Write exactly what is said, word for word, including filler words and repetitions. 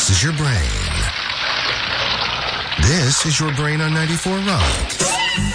This is your brain. This is your brain on ninety-four Rock.